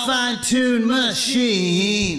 fine-tuned machine.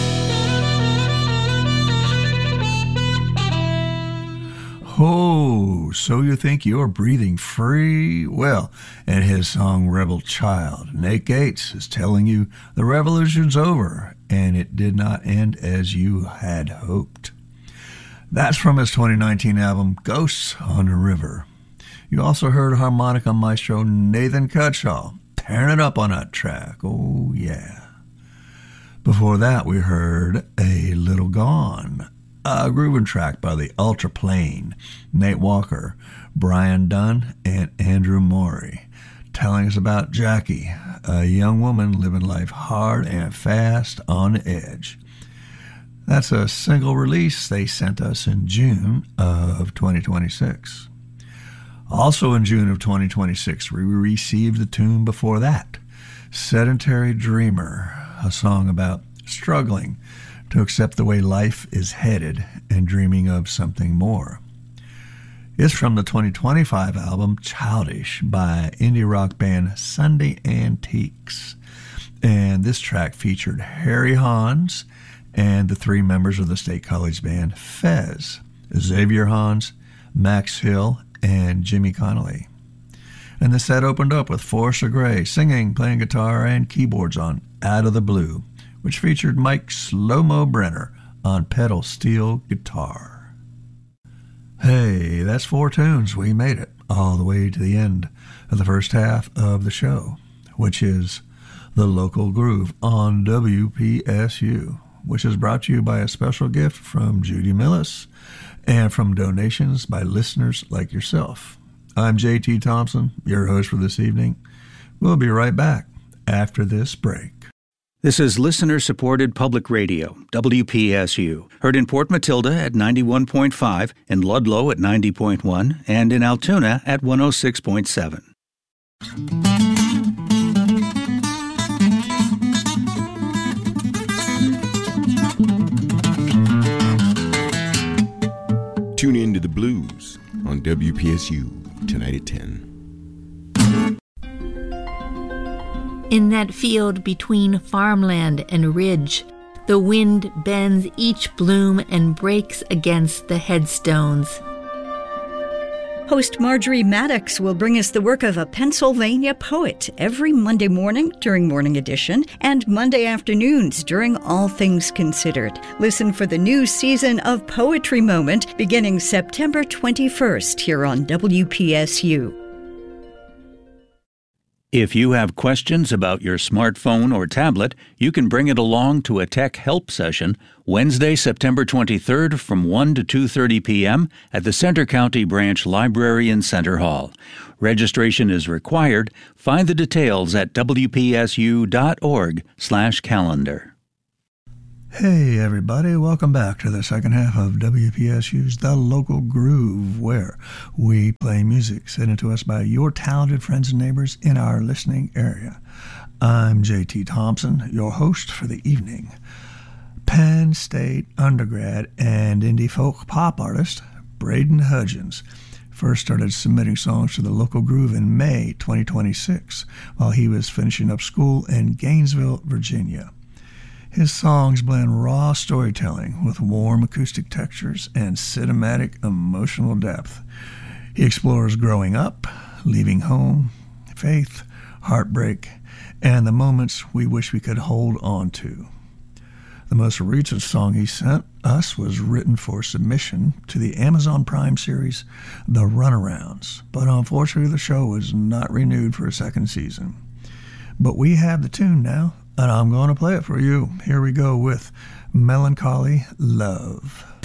Oh, so you think you're breathing free? Well, in his song Rebel Child, Nate Gates is telling you the revolution's over and it did not end as you had hoped. That's from his 2019 album Ghosts on the River. You also heard harmonica maestro Nathan Cutshaw tearing it up on that track. Oh, yeah. Before that, we heard A Little Gone, a grooving track by the Ultra Plane, Nate Walker, Brian Dunn, and Andrew Morey, telling us about Jackie, a young woman living life hard and fast on the edge. That's a single release they sent us in June of 2026. Also in June of 2026, we received the tune before that, Sedentary Dreamer, a song about struggling to accept the way life is headed and dreaming of something more. It's from the 2025 album Childish by indie rock band Sunday Antiques. And this track featured Harry Hans and the three members of the State College band Fez, Xavier Hans, Max Hill, and Jimmy Connolly. And the set opened up with Forrester Gray singing, playing guitar and keyboards on Out of the Blue, which featured Mike Slow-Mo Brenner on pedal steel guitar. Hey, that's 4 tunes. We made it all the way to the end of the first half of the show, which is The Local Groove on WPSU, which is brought to you by a special gift from Judy Millis and from donations by listeners like yourself. I'm J.T. Thompson, your host for this evening. We'll be right back after this break. This is listener-supported public radio, WPSU, heard in Port Matilda at 91.5, in Ludlow at 90.1, and in Altoona at 106.7. Tune in to the blues on WPSU tonight at 10. In that field between farmland and ridge, the wind bends each bloom and breaks against the headstones. Host Marjorie Maddox will bring us the work of a Pennsylvania poet every Monday morning during Morning Edition and Monday afternoons during All Things Considered. Listen for the new season of Poetry Moment beginning September 21st here on WPSU. If you have questions about your smartphone or tablet, you can bring it along to a tech help session Wednesday, September 23rd from 1 to 2:30 p.m. at the Center County Branch Library in Center Hall. Registration is required. Find the details at wpsu.org/calendar. Hey everybody, welcome back to the second half of WPSU's The Local Groove, where we play music sent to us by your talented friends and neighbors in our listening area. I'm J.T. Thompson, your host for the evening. Penn State undergrad and indie folk pop artist Braden Hudgens first started submitting songs to The Local Groove in May 2026 while he was finishing up school in Gainesville, Virginia. His songs blend raw storytelling with warm acoustic textures and cinematic emotional depth. He explores growing up, leaving home, faith, heartbreak, and the moments we wish we could hold on to. The most recent song he sent us was written for submission to the Amazon Prime series The Runarounds, but unfortunately the show was not renewed for a second season. But we have the tune now, and I'm going to play it for you. Here we go with Melancholy Love.